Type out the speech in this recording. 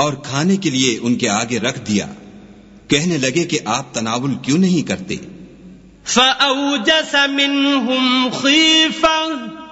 और खाने के लिए उनके आगे रख दिया। कहने लगे कि आप तनावुल क्यों नहीं करते। फ़अौजस मिन्हुम ख़ीफ़ा